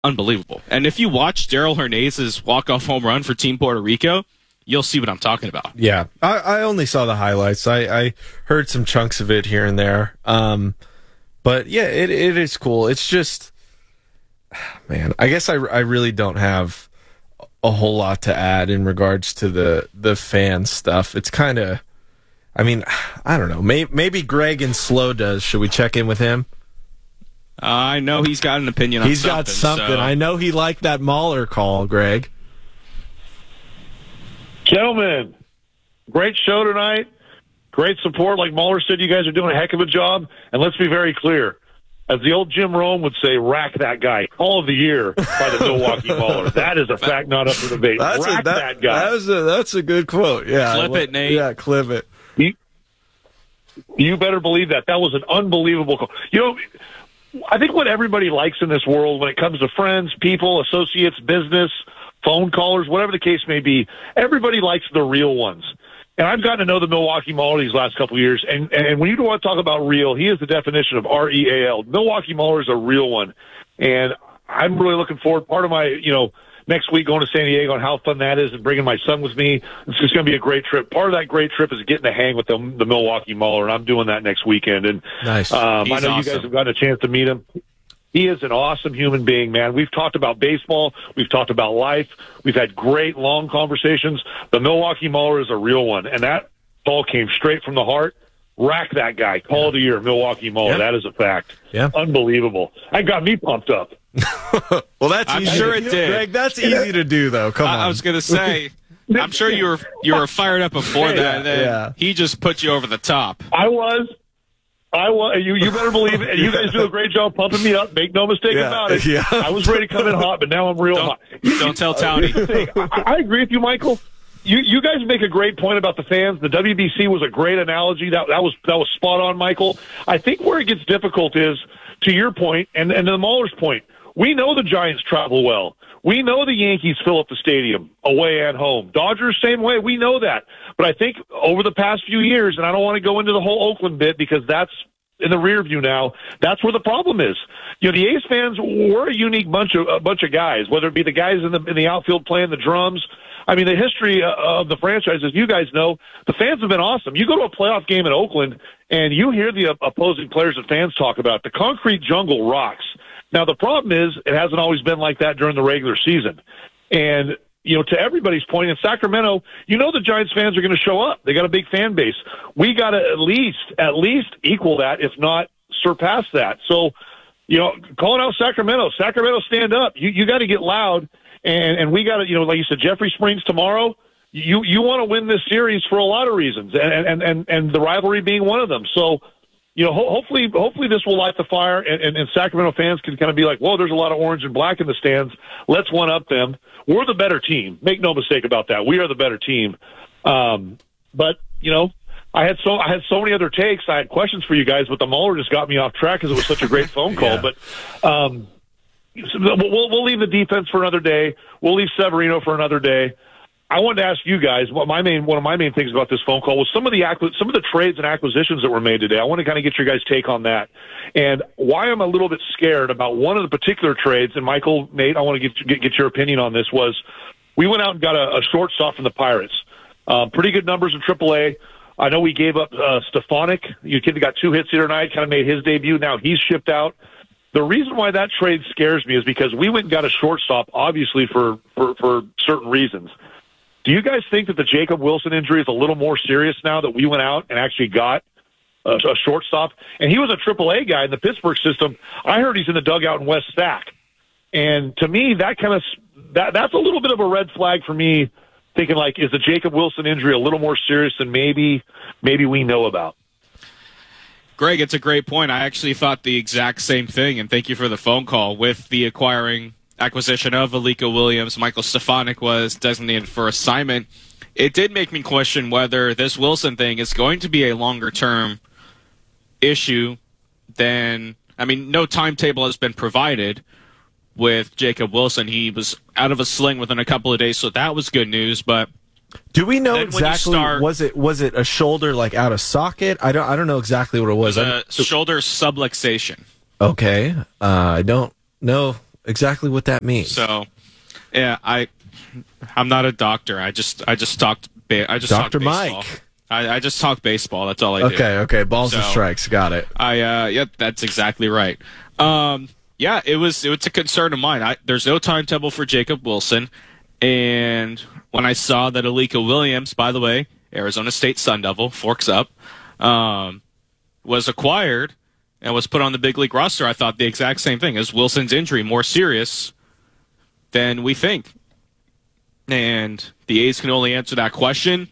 unbelievable. And if you watch Darell Hernandez's walk-off home run for Team Puerto Rico, you'll see what I'm talking about. Yeah, I only saw the highlights. I heard some chunks of it here and there. But yeah, it is cool. It's just, man, I guess I really don't have a whole lot to add in regards to the fan stuff. It's kind of, I mean, I don't know. Maybe Greg and Slow does. Should we check in with him? I know he's got an opinion on He's something. got something. So. I know he liked that Mahler call, Greg. Gentlemen, great show tonight. Great support. Like Mahler said, you guys are doing a heck of a job. And let's be very clear. As the old Jim Rome would say, rack that guy. Call of the year by the Milwaukee Mahler. That is a fact not up for debate. Rack that guy. That's a good quote. Yeah, clip it, Nate. Yeah, clip it. You better believe that. That was an unbelievable call. You know, I think what everybody likes in this world when it comes to friends, people, associates, business, phone callers, whatever the case may be, everybody likes the real ones. And I've gotten to know the Milwaukee Mahler these last couple of years. And when you want to talk about real, he is the definition of REAL. Milwaukee Mahler is a real one. And I'm really looking forward. Part of my, next week going to San Diego and how fun that is and bringing my son with me. It's just going to be a great trip. Part of that great trip is getting to hang with the Milwaukee Mahler, and I'm doing that next weekend. And nice. I know awesome. You guys have gotten a chance to meet him. He is an awesome human being, man. We've talked about baseball. We've talked about life. We've had great, long conversations. The Milwaukee Mahler is a real one, and that call came straight from the heart. Rack that guy. Call of the year, Milwaukee Mahler. Yep. That is a fact. Yeah. Unbelievable. That got me pumped up. Well, that's I'm easy. sure it did. Greg, that's easy to do, though. Come on. I was going to say, I'm sure you were fired up before that. Yeah. He just put you over the top. I was. You better believe it. You guys do a great job pumping me up. Make no mistake about it. Yeah. I was ready to come in hot, but now I'm real hot. Don't tell Tony. I agree with you, Michael. You guys make a great point about the fans. The WBC was a great analogy. That was spot on, Michael. I think where it gets difficult is, to your point, and to Mahler's point, we know the Giants travel well. We know the Yankees fill up the stadium, away and home. Dodgers, same way. We know that. But I think over the past few years, and I don't want to go into the whole Oakland bit because that's in the rear view now, that's where the problem is. The A's fans, we're a unique bunch of guys, whether it be the guys in the outfield playing the drums. I mean, the history of the franchise, as you guys know, the fans have been awesome. You go to a playoff game in Oakland, and you hear the opposing players and fans talk about it. The concrete jungle rocks. Now, the problem is it hasn't always been like that during the regular season. And, to everybody's point, in Sacramento, the Giants fans are going to show up. They got a big fan base. We got to at least equal that, if not surpass that. So, calling out Sacramento, stand up. You got to get loud. And we got to, like you said, Jeffrey Springs tomorrow. You want to win this series for a lot of reasons, and the rivalry being one of them. So, hopefully this will light the fire, and Sacramento fans can kind of be like, whoa, there's a lot of orange and black in the stands. Let's one up them. We're the better team. Make no mistake about that. We are the better team. But I had so many other takes. I had questions for you guys, but the Mahler just got me off track because it was such a great phone call. Yeah. But we'll leave the defense for another day. We'll leave Severino for another day. I wanted to ask you guys one of my main things about this phone call was some of the trades and acquisitions that were made today. I want to kind of get your guys' take on that, and why I'm a little bit scared about one of the particular trades. And Michael, Nate, I want to get your opinion on this. Was we went out and got a shortstop from the Pirates, pretty good numbers in AAA. I know we gave up Stefanik. Your kid got 2 hits the other night, kind of made his debut. Now he's shipped out. The reason why that trade scares me is because we went and got a shortstop, obviously for certain reasons. Do you guys think that the Jacob Wilson injury is a little more serious now that we went out and actually got a shortstop? And he was a AAA guy in the Pittsburgh system. I heard he's in the dugout in West Sac. And to me, that's a little bit of a red flag for me, thinking like, is the Jacob Wilson injury a little more serious than maybe we know about? Greg, it's a great point. I actually thought the exact same thing, and thank you for the phone call. With the acquisition of Alika Williams, Michael Stefanik was designated for assignment. It did make me question whether this Wilson thing is going to be a longer-term issue than, no timetable has been provided with Jacob Wilson. He was out of a sling within a couple of days, so that was good news, but do we know exactly? Was it a shoulder like out of socket? I don't know exactly what it was. It was a shoulder subluxation. Okay, I don't know exactly what that means. So, yeah, I'm not a doctor. I just talked. I just Dr. talk baseball. Mike. I just talk baseball. That's all I do. Okay. Balls and strikes. Got it. Yeah, that's exactly right. Yeah, it was a concern of mine. There's no timetable for Jacob Wilson, and when I saw that Alika Williams, by the way, Arizona State Sun Devil, Forks Up, was acquired and was put on the big league roster, I thought the exact same thing. Is Wilson's injury more serious than we think? And the A's can only answer that question.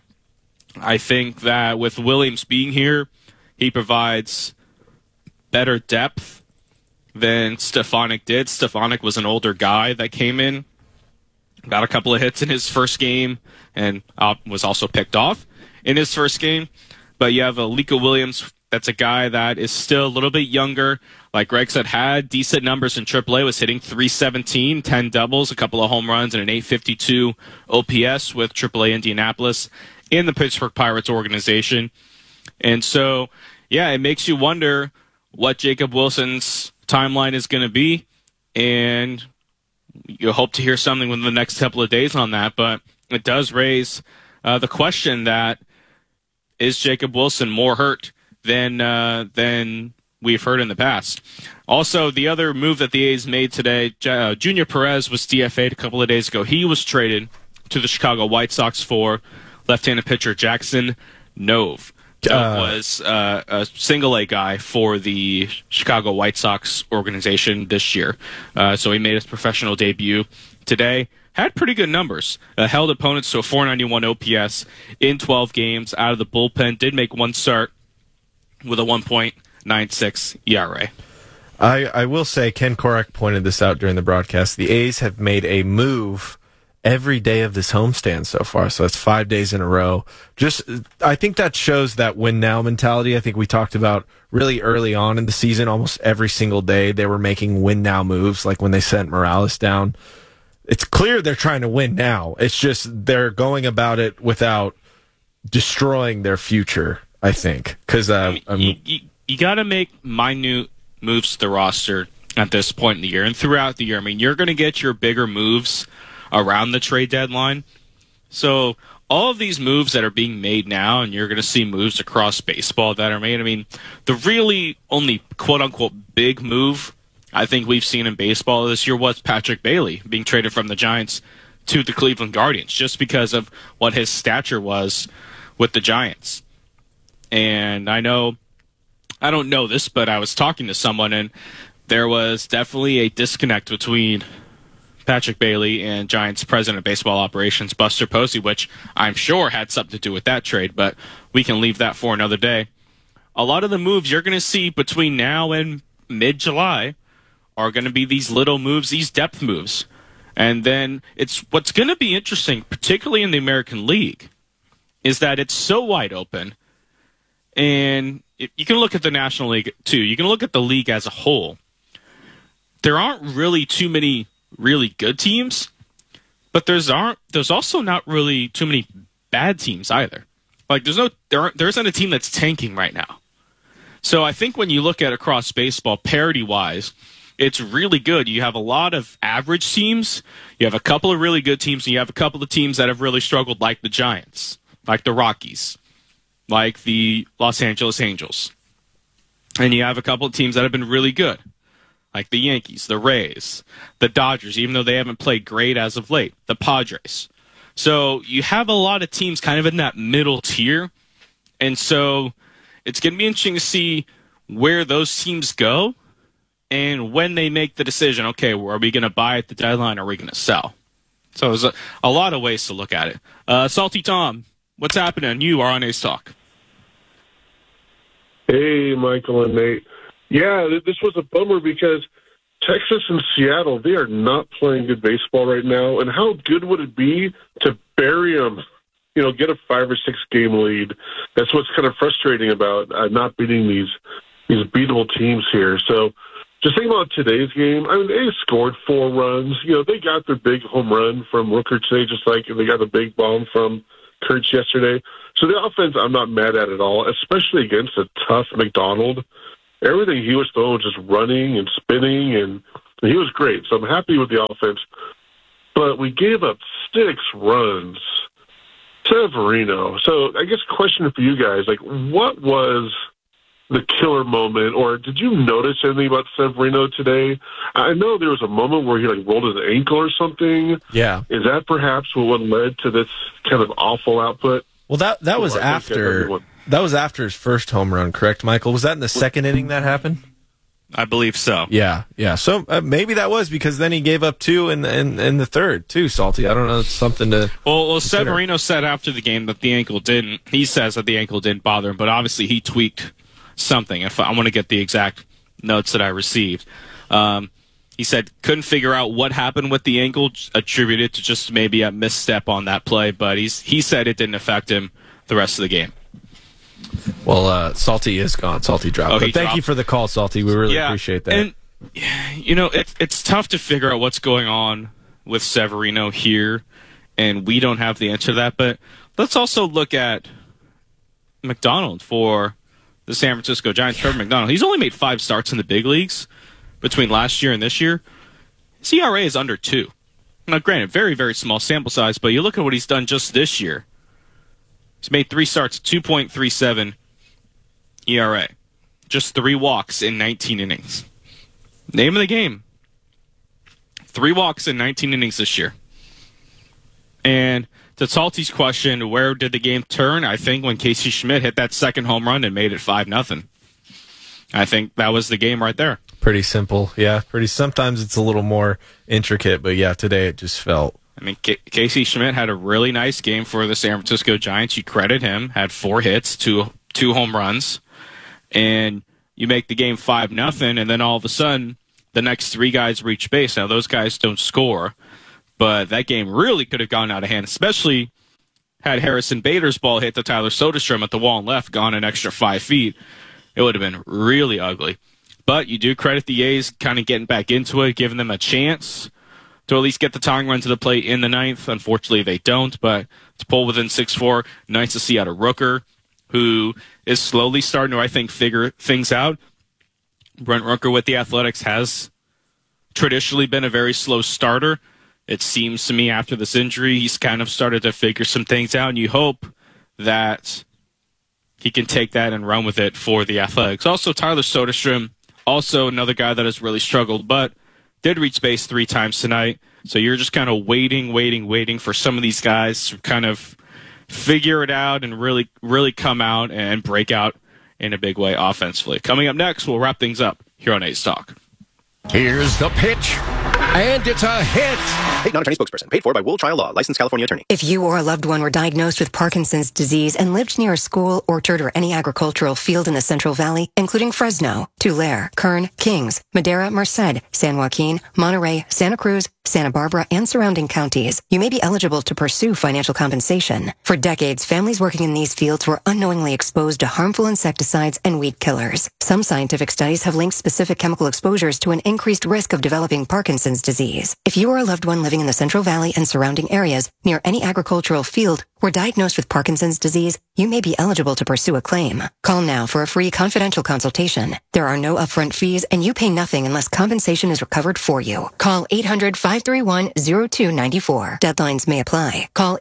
I think that with Williams being here, he provides better depth than Stefanik did. Stefanik was an older guy that came in, got a couple of hits in his first game, and was also picked off in his first game. But you have Alika Williams, that's a guy that is still a little bit younger. Like Greg said, had decent numbers in AAA, was hitting .317, 10 doubles, a couple of home runs, and an .852 OPS with AAA Indianapolis in the Pittsburgh Pirates organization. And so, yeah, it makes you wonder what Jacob Wilson's timeline is going to be, and you hope to hear something within the next couple of days on that. But it does raise the question that, is Jacob Wilson more hurt than we've heard in the past? Also, the other move that the A's made today, Junior Perez was DFA'd a couple of days ago. He was traded to the Chicago White Sox for left-handed pitcher Jackson Nove. Was a single-A guy for the Chicago White Sox organization this year. So he made his professional debut today. Had pretty good numbers. Held opponents to a .491 OPS in 12 games out of the bullpen. Did make one start with a 1.96 ERA. I will say, Ken Korach pointed this out during the broadcast. The A's have made a move every day of this homestand so far. So that's 5 days in a row. I think that shows that win now mentality. I think we talked about really early on in the season, almost every single day they were making win now moves, like when they sent Morales down. It's clear they're trying to win now. It's just they're going about it without destroying their future, I think. Because you got to make minute moves to the roster at this point in the year and throughout the year. I mean, you're going to get your bigger moves around the trade deadline. So all of these moves that are being made now, and you're going to see moves across baseball that are made. I mean, the really only quote-unquote big move I think we've seen in baseball this year was Patrick Bailey being traded from the Giants to the Cleveland Guardians just because of what his stature was with the Giants. And I don't know this, but I was talking to someone, and there was definitely a disconnect between Patrick Bailey and Giants president of baseball operations, Buster Posey, which I'm sure had something to do with that trade, but we can leave that for another day. A lot of the moves you're going to see between now and mid-July are going to be these little moves, these depth moves. And then what's going to be interesting, particularly in the American League, is that it's so wide open. And you can look at the National League, too. You can look at the league as a whole. There aren't really too many really good teams, but there's also not really too many bad teams either. Like there isn't a team that's tanking right now. So I think when you look at across baseball, parity-wise, it's really good. You have a lot of average teams, you have a couple of really good teams, and you have a couple of teams that have really struggled, like the Giants, like the Rockies, like the Los Angeles Angels. And you have a couple of teams that have been really good, like the Yankees, the Rays, the Dodgers, even though they haven't played great as of late, the Padres. So you have a lot of teams kind of in that middle tier. And so it's going to be interesting to see where those teams go and when they make the decision, okay, are we going to buy at the deadline or are we going to sell? So there's a lot of ways to look at it. Salty Tom, what's happening? You are on A's Talk. Hey, Michael and Nate. Yeah, this was a bummer because Texas and Seattle, they are not playing good baseball right now. And how good would it be to bury them, get a 5 or 6 game lead? That's what's kind of frustrating about not beating these beatable teams here. So just think about today's game. I mean, they scored 4 runs. They got their big home run from Rooker today, just like they got a big bomb from Kurtz yesterday. So the offense I'm not mad at all, especially against a tough McDonald. Everything he was throwing was just running and spinning, and And he was great, so I'm happy with the offense. But we gave up 6 runs. Severino. So I guess question for you guys, like, what was the killer moment, or did you notice anything about Severino today? I know there was a moment where he rolled his ankle or something. Yeah. Is that perhaps what led to this kind of awful output? Well, that was after his first home run, correct, Michael? Was that in the second inning that happened? I believe so. Yeah. So maybe that was because then he gave up 2 in the third too. Salty. I don't know. It's something to. Well, Severino said after the game that the ankle didn't. He says that the ankle didn't bother him, but obviously he tweaked something. If I want to get the exact notes that I received, he said couldn't figure out what happened with the ankle, attributed to just maybe a misstep on that play. But he said it didn't affect him the rest of the game. Well, Salty is gone. Salty dropped. But thank you for the call, Salty. We really appreciate that. And, it's tough to figure out what's going on with Severino here, and we don't have the answer to that. But let's also look at McDonald for the San Francisco Giants. Trevor McDonald. He's only made 5 starts in the big leagues between last year and this year. His ERA is under 2. Now, granted, very, very small sample size, but you look at what he's done just this year. He's made 3 starts, 2.37 ERA. Just 3 walks in 19 innings. Name of the game. 3 walks in 19 innings this year. And to Salty's question, where did the game turn? I think when Casey Schmidt hit that second home run and made it 5-0. I think that was the game right there. Pretty simple. Yeah, sometimes it's a little more intricate, but yeah, today it just felt. I mean, Casey Schmidt had a really nice game for the San Francisco Giants. You credit him. Had 4 hits, two home runs, and you make the game 5-0. And then all of a sudden, the next 3 guys reach base. Now those guys don't score, but that game really could have gone out of hand. Especially had Harrison Bader's ball hit to Tyler Soderstrom at the wall and left, gone an extra 5 feet. It would have been really ugly. But you do credit the A's kind of getting back into it, giving them a chance to at least get the tying run to the plate in the 9th. Unfortunately, they don't, but to pull within 6-4, nice to see out of Rooker, who is slowly starting to, I think, figure things out. Brent Rooker with the Athletics has traditionally been a very slow starter. It seems to me after this injury, he's kind of started to figure some things out, and you hope that he can take that and run with it for the Athletics. Also, Tyler Soderstrom, also another guy that has really struggled, but did reach base 3 times tonight. So you're just kind of waiting for some of these guys to kind of figure it out and really come out and break out in a big way offensively. Coming up next, we'll wrap things up here on A's Talk. Here's the pitch, and it's a hit. Paid non-attorney spokesperson. Paid for by Wool Trial Law. Licensed California attorney. If you or a loved one were diagnosed with Parkinson's disease and lived near a school, orchard, or any agricultural field in the Central Valley, including Fresno, Tulare, Kern, Kings, Madera, Merced, San Joaquin, Monterey, Santa Cruz, Santa Barbara, and surrounding counties, you may be eligible to pursue financial compensation. For decades, families working in these fields were unknowingly exposed to harmful insecticides and weed killers. Some scientific studies have linked specific chemical exposures to an increased risk of developing Parkinson's disease. If you or a loved one living in the Central Valley and surrounding areas near any agricultural field were diagnosed with Parkinson's disease, you may be eligible to pursue a claim. Call now for a free confidential consultation. There are no upfront fees, and you pay nothing unless compensation is recovered for you. Call 800-531-0294. Deadlines may apply. Call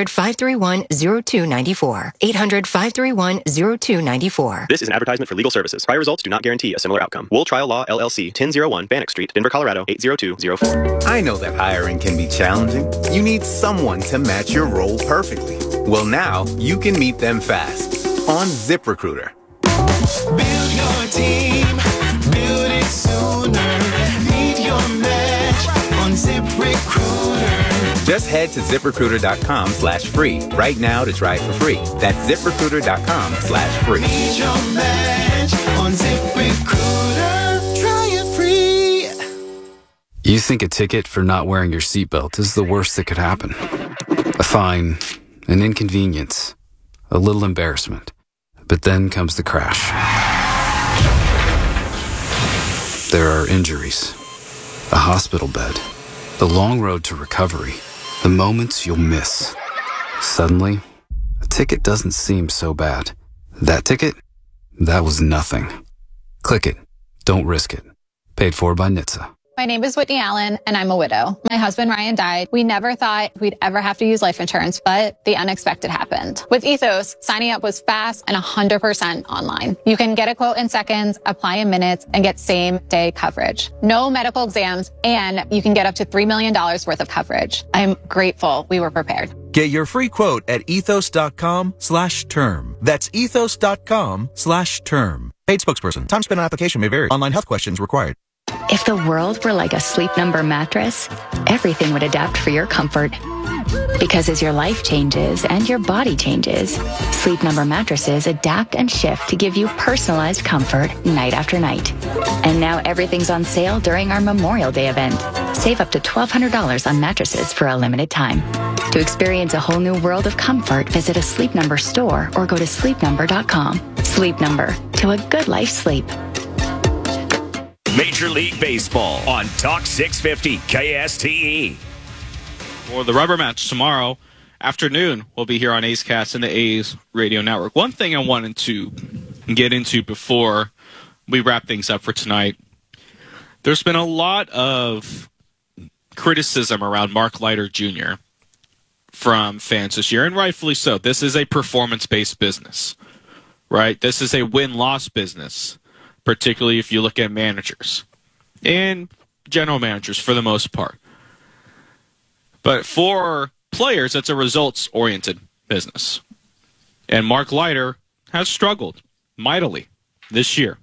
800-531-0294. 800-531-0294. This is an advertisement for legal services. Prior results do not guarantee a similar outcome. Wool Trial Law, LLC, 1001 Bannock Street, Denver, Colorado, 80204. I know that hiring can be challenging. You need someone to match your role perfectly. Well, now you can meet them fast on ZipRecruiter. Build your team, build it sooner. Meet your match on ZipRecruiter. Just head to ZipRecruiter.com/free right now to try it for free. That's ZipRecruiter.com/free. Meet your match on ZipRecruiter. Try it free. You think a ticket for not wearing your seatbelt is the worst that could happen. A fine, an inconvenience, a little embarrassment. But then comes the crash. There are injuries, a hospital bed, the long road to recovery, the moments you'll miss. Suddenly, a ticket doesn't seem so bad. That ticket? That was nothing. Click it. Don't risk it. Paid for by NHTSA. My name is Whitney Allen, and I'm a widow. My husband, Ryan, died. We never thought we'd ever have to use life insurance, but the unexpected happened. With Ethos, signing up was fast and 100% online. You can get a quote in seconds, apply in minutes, and get same-day coverage. No medical exams, and you can get up to $3 million worth of coverage. I'm grateful we were prepared. Get your free quote at ethos.com/term. That's ethos.com/term. Paid spokesperson. Time spent on application may vary. Online health questions required. If the world were like a Sleep Number mattress, everything would adapt for your comfort. Because as your life changes and your body changes, Sleep Number mattresses adapt and shift to give you personalized comfort night after night. And now everything's on sale during our Memorial Day event. Save up to $1,200 on mattresses for a limited time. To experience a whole new world of comfort, visit a Sleep Number store or go to sleepnumber.com. Sleep Number, to a good life sleep. Major League Baseball on Talk 650 KSTE. For the rubber match tomorrow afternoon, we'll be here on A's Cast and the A's Radio Network. One thing I wanted to get into before we wrap things up for tonight, there's been a lot of criticism around Mark Leiter Jr. from fans this year, and rightfully so. This is a performance-based business, right? This is a win-loss business, particularly if you look at managers and general managers for the most part. But for players, it's a results-oriented business. And Mark Leiter has struggled mightily this year.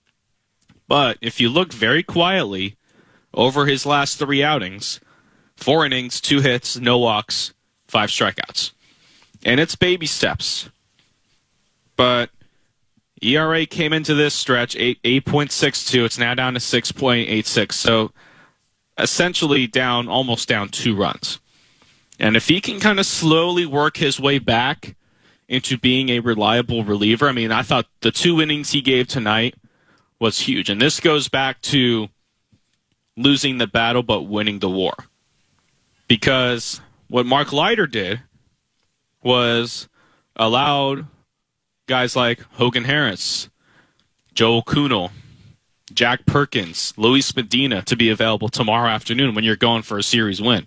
But if you look very quietly over his last 3 outings, 4 innings, 2 hits, no walks, 5 strikeouts. And it's baby steps. But ERA came into this stretch 8.62. It's now down to 6.86. So essentially almost down 2 runs. And if he can kind of slowly work his way back into being a reliable reliever, I mean, I thought the 2 innings he gave tonight was huge. And this goes back to losing the battle but winning the war. Because what Mark Leiter did was allowed guys like Hogan Harris, Joel Kuhnel, Jack Perkins, Luis Medina to be available tomorrow afternoon when you're going for a series win.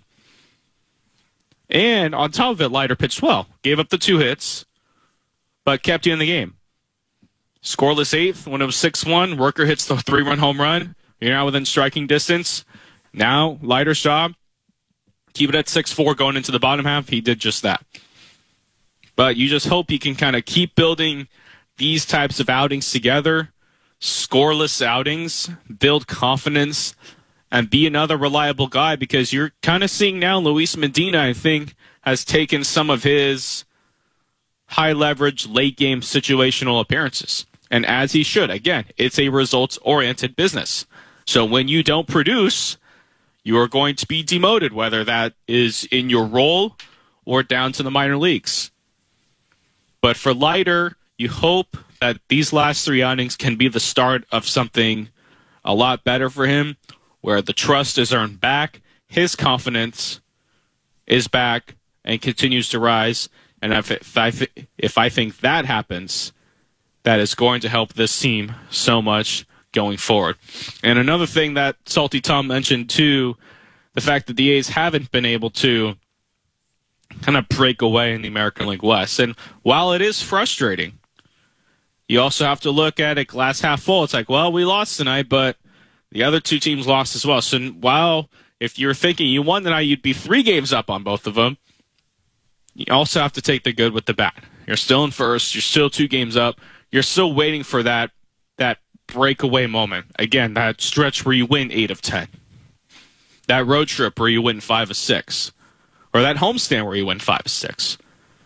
And on top of it, Leiter pitched well. Gave up the 2 hits, but kept you in the game. Scoreless 8th when it was 6-1. Worker hits the 3-run home run. You're now within striking distance. Now, Leiter's job, keep it at 6-4 going into the bottom half. He did just that. But you just hope he can kind of keep building these types of outings together, scoreless outings, build confidence, and be another reliable guy, because you're kind of seeing now Luis Medina, I think, has taken some of his high-leverage, late-game situational appearances. And as he should. Again, it's a results-oriented business. So when you don't produce, you are going to be demoted, whether that is in your role or down to the minor leagues. But for Leiter, you hope that these last 3 outings can be the start of something a lot better for him, where the trust is earned back, his confidence is back, and continues to rise. And if I think that happens, that is going to help this team so much going forward. And another thing that Salty Tom mentioned, too, the fact that the A's haven't been able to kind of break away in the American League West. And while it is frustrating, you also have to look at it glass half full. It's like, well, we lost tonight, but the other 2 teams lost as well. So while if you're thinking you won tonight, you'd be 3 games up on both of them, you also have to take the good with the bad. You're still in first. You're still 2 games up. You're still waiting for that breakaway moment. Again, that stretch where you win 8 of 10. That road trip where you win 5 of 6. Or that homestand where you win 5 of 6.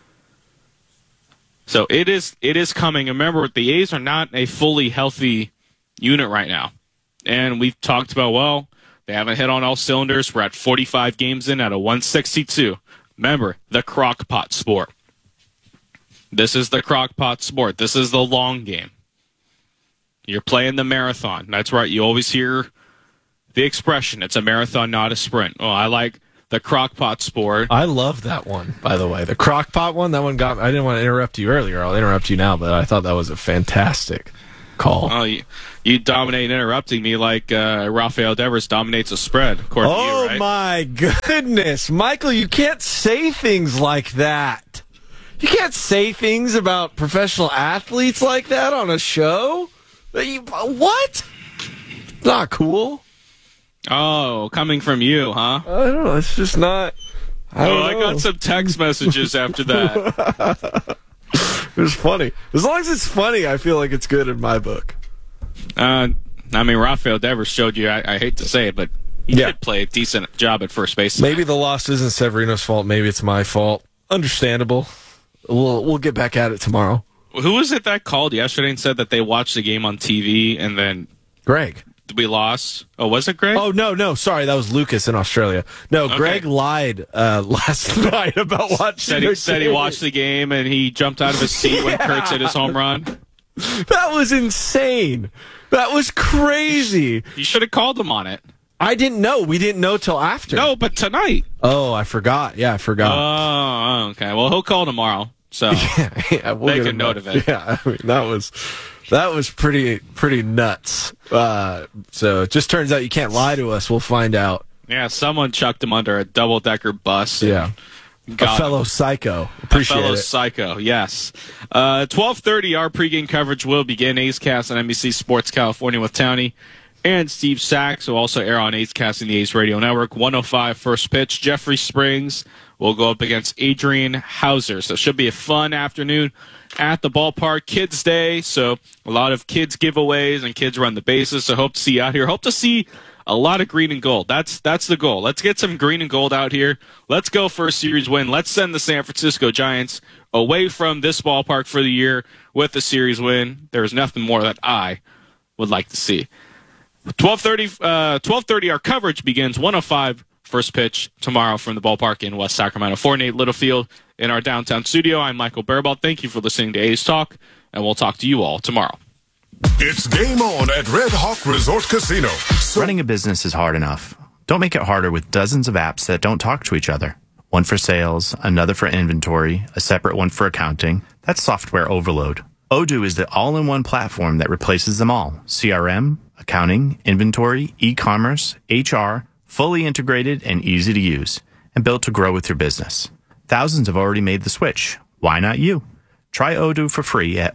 So it is coming. Remember, the A's are not a fully healthy unit right now. And we've talked about, well, they haven't hit on all cylinders. We're at 45 games in at a 162. Remember, the crock pot sport. This is the crock pot sport. This is the long game. You're playing the marathon. That's right. You always hear the expression, it's a marathon, not a sprint. Oh, I like the crock pot sport. I love that one, by the way. The crock pot one, that one got me. I didn't want to interrupt you earlier. I'll interrupt you now, but I thought that was a fantastic call. Oh, you dominate interrupting me like Rafael Devers dominates a spread, according to you, right? Oh, my goodness. Michael, you can't say things like that. You can't say things about professional athletes like that on a show. What? Not cool. Oh, coming from you, huh? I don't know. It's just not. I got some text messages after that. It was funny. As long as it's funny, I feel like it's good in my book. I mean, Rafael Devers showed you, I hate to say it, but he did play a decent job at first base. Maybe the loss isn't Severino's fault. Maybe it's my fault. Understandable. We'll get back at it tomorrow. Who was it that called yesterday and said that they watched the game on TV and then Greg. We lost? Oh, was it Greg? Oh, no. Sorry, that was Lucas in Australia. No, okay. Greg lied last night about watching Said he watched the game and he jumped out of his seat when Kurtz hit his home run. That was insane. That was crazy. You should have called him on it. I didn't know. We didn't know till after. No, but tonight. Oh, I forgot. Yeah, I forgot. Oh, okay. Well, he'll call tomorrow. So we'll make a note of it. Yeah, I mean, that was pretty nuts. So it just turns out you can't lie to us. We'll find out. Yeah, someone chucked him under a double-decker bus. Yeah. A fellow psycho. Appreciate it. A fellow psycho, yes. 12:30, our pregame coverage will begin. A's Cast on NBC Sports California with Townie and Steve Sachs, who also air on A's Cast and the A's Radio Network. 1:05 first pitch. Jeffrey Springs will go up against Adrian Hauser. So it should be a fun afternoon at the ballpark. Kids Day, so a lot of kids giveaways and kids run the bases. So hope to see you out here. Hope to see a lot of green and gold. That's the goal. Let's get some green and gold out here. Let's go for a series win. Let's send the San Francisco Giants away from this ballpark for the year with a series win. There's nothing more that I would like to see. 12:30 our coverage begins. 1:05 first pitch tomorrow from the ballpark in West Sacramento. For Nate Littlefield in our downtown studio, I'm Michael Bearball. Thank you for listening to A's Talk, and we'll talk to you all tomorrow. It's game on at Red Hawk Resort Casino. Running a business is hard enough. Don't make it harder with dozens of apps that don't talk to each other. One for sales, another for inventory, a separate one for accounting. That's software overload. Odoo is the all-in-one platform that replaces them all. CRM, accounting, inventory, e-commerce, HR, fully integrated and easy to use, and built to grow with your business. Thousands have already made the switch. Why not you? Try Odoo for free at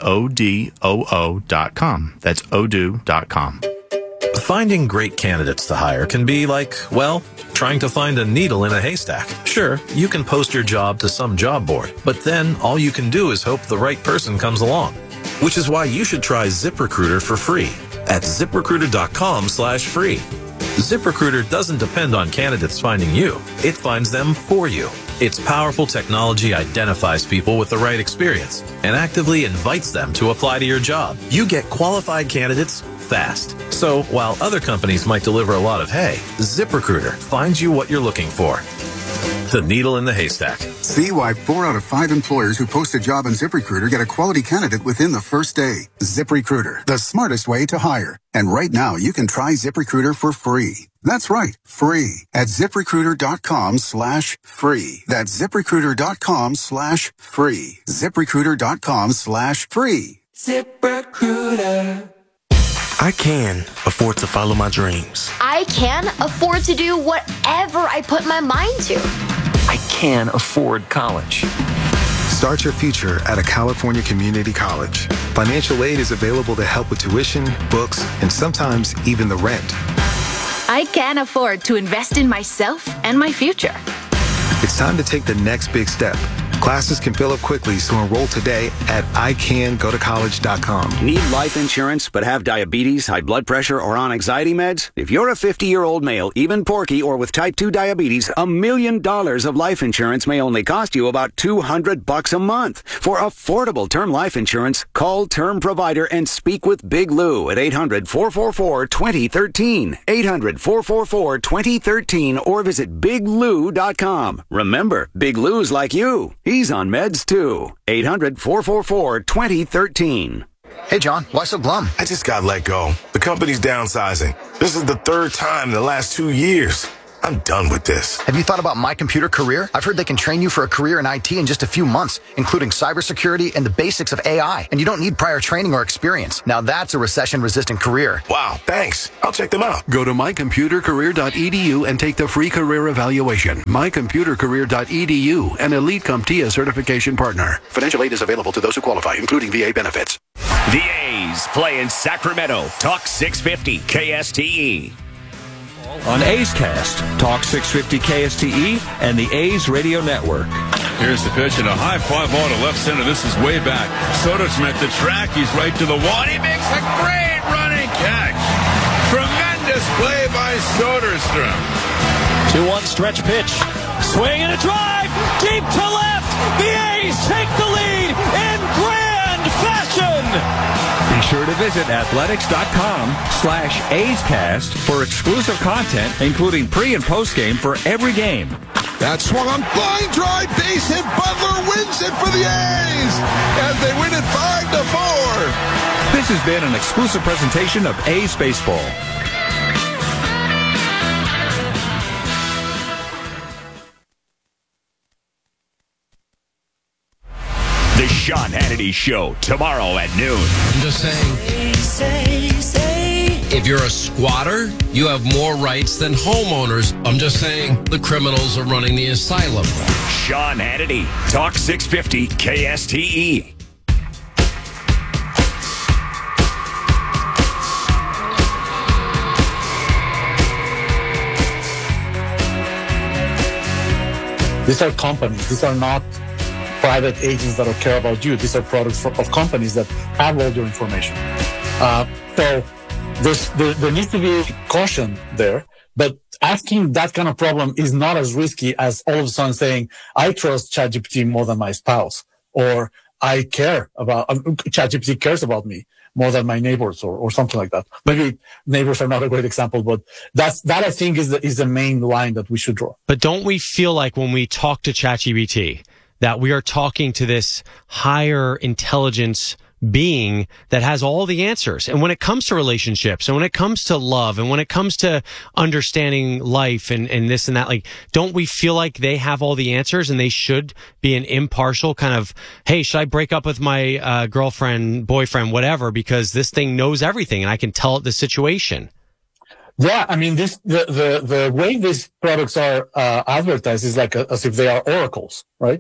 odoo.com. That's odoo.com. Finding great candidates to hire can be like, well, trying to find a needle in a haystack. Sure, you can post your job to some job board, but then all you can do is hope the right person comes along. Which is why you should try ZipRecruiter for free at ZipRecruiter.com/free. ZipRecruiter doesn't depend on candidates finding you. It finds them for you. Its powerful technology identifies people with the right experience and actively invites them to apply to your job. You get qualified candidates fast. So while other companies might deliver a lot of hay, ZipRecruiter finds you what you're looking for. The needle in the haystack. See why 4 out of 5 employers who post a job on ZipRecruiter get a quality candidate within the first day. ZipRecruiter, the smartest way to hire. And right now, you can try ZipRecruiter for free. That's right, free at ZipRecruiter.com/free. That's ZipRecruiter.com/free. ZipRecruiter.com/free. ZipRecruiter. I can afford to follow my dreams. I can afford to do whatever I put my mind to. I can afford college. Start your future at a California community college. Financial aid is available to help with tuition, books, and sometimes even the rent. I can afford to invest in myself and my future. It's time to take the next big step. Classes can fill up quickly, so enroll today at icangotocollege.com. Need life insurance but have diabetes, high blood pressure, or on anxiety meds? If you're a 50-year-old male, even porky, or with type 2 diabetes, $1 million of life insurance may only cost you about $200 a month. For affordable term life insurance, call Term Provider and speak with Big Lou at 800-444-2013. 800-444-2013 or visit biglou.com. Remember, Big Lou's like you. He's on meds too. 800-444-2013. Hey, John, why so glum? I just got let go. The company's downsizing. This is the third time in the last 2 years. I'm done with this. Have you thought about My Computer Career? I've heard they can train you for a career in IT in just a few months, including cybersecurity and the basics of AI. And you don't need prior training or experience. Now that's a recession-resistant career. Wow, thanks. I'll check them out. Go to mycomputercareer.edu and take the free career evaluation. mycomputercareer.edu, an Elite CompTIA certification partner. Financial aid is available to those who qualify, including VA benefits. The A's play in Sacramento. Talk 650 KSTE. On A's Cast, Talk 650 KSTE and the A's Radio Network. Here's the pitch and a high fly ball to left center. This is way back. Soderstrom at the track. He's right to the wall. He makes a great running catch. Tremendous play by Soderstrom. 2-1 stretch pitch. Swing and a drive. Deep to left. The A's take the lead in grand fashion. Be sure to visit athletics.com/A'sCast for exclusive content, including pre- and post-game for every game. That swung on, line drive, base hit. Butler wins it for the A's as they win it 5-4. This has been an exclusive presentation of A's Baseball. The Sean Hannity Show, tomorrow at noon. I'm just saying, if you're a squatter, you have more rights than homeowners. I'm just saying, the criminals are running the asylum. Sean Hannity, Talk 650 KSTE. These are companies. These are not private agents that don't care about you. These are products of companies that have all your information. So there needs to be caution there. But asking that kind of problem is not as risky as all of a sudden saying, I trust ChatGPT more than my spouse, or I care about, ChatGPT cares about me more than my neighbors, or something like that. Maybe neighbors are not a great example, but that I think is the main line that we should draw. But don't we feel like when we talk to ChatGPT that we are talking to this higher intelligence being that has all the answers? And when it comes to relationships and when it comes to love and when it comes to understanding life and this and that, like, don't we feel like they have all the answers and they should be an impartial kind of, hey, should I break up with my girlfriend, boyfriend, whatever, because this thing knows everything and I can tell it the situation? Yeah, I mean, the way these products are advertised is like as if they are oracles, right?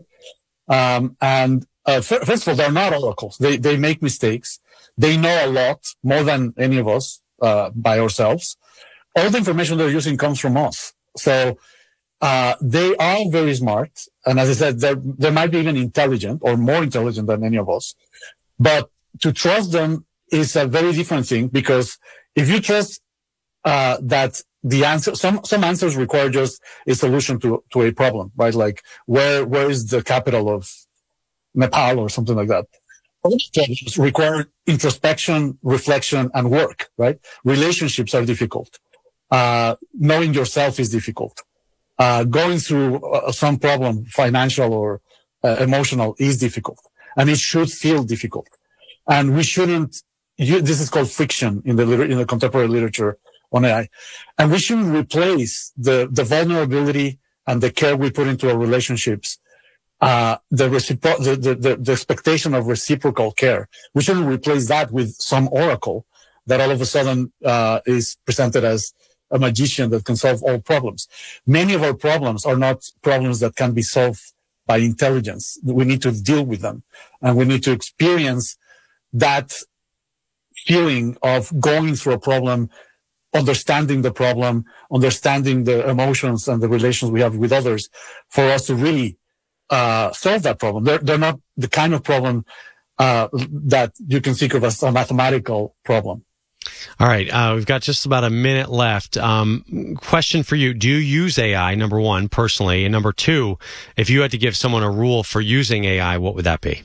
First of all, they're not oracles. They make mistakes. They know a lot more than any of us by ourselves. All the information they're using comes from us. So they are very smart, and as I said, they might be even intelligent or more intelligent than any of us. But to trust them is a very different thing, because if you trust that the answer, some answers require just a solution to a problem, right? Like where is the capital of Nepal or something like that. Other problems require introspection, reflection, and work, right? Relationships are difficult. Knowing yourself is difficult. Going through some problem, financial or emotional, is difficult, and it should feel difficult. And we shouldn't. This is called fiction in the contemporary literature on AI, and we shouldn't replace the vulnerability and the care we put into our relationships, the expectation of reciprocal care. We shouldn't replace that with some oracle that all of a sudden is presented as a magician that can solve all problems. Many of our problems are not problems that can be solved by intelligence. We need to deal with them, and we need to experience that feeling of going through a problem, understanding the problem, understanding the emotions and the relations we have with others, for us to really solve that problem. They're not the kind of problem that you can think of as a mathematical problem. All right. We've got just about a minute left. Question for you. Do you use AI, number one, personally? And number two, if you had to give someone a rule for using AI, what would that be?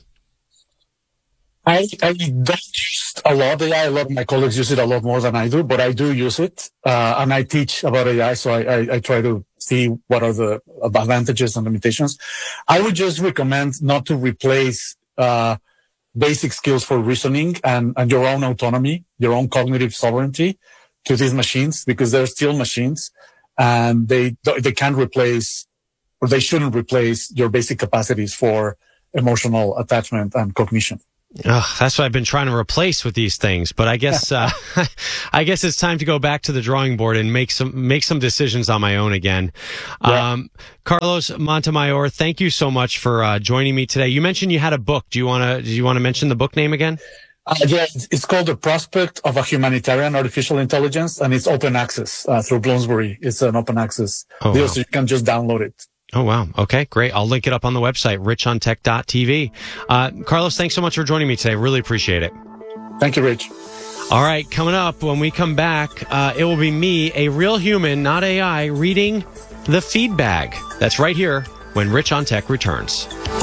I don't use a lot AI. A lot of my colleagues use it a lot more than I do, but I do use it. And I teach about AI, so I try to see what are the advantages and limitations. I would just recommend not to replace basic skills for reasoning and your own autonomy, your own cognitive sovereignty to these machines, because they're still machines. and they can't replace, or they shouldn't replace, your basic capacities for emotional attachment and cognition. Oh, that's what I've been trying to replace with these things. But I guess, I guess it's time to go back to the drawing board and make some decisions on my own again. Yeah. Carlos Montemayor, thank you so much for joining me today. You mentioned you had a book. Do you want to mention the book name again? Yeah, it's called The Prospect of a Humanitarian Artificial Intelligence, and it's open access through Bloomsbury. It's an open access deal, so you can just download it. Oh, wow. Okay, great. I'll link it up on the website, richontech.tv. Carlos, thanks so much for joining me today. Really appreciate it. Thank you, Rich. All right, coming up, when we come back, it will be me, a real human, not AI, reading the feed bag. That's right here when Rich on Tech returns.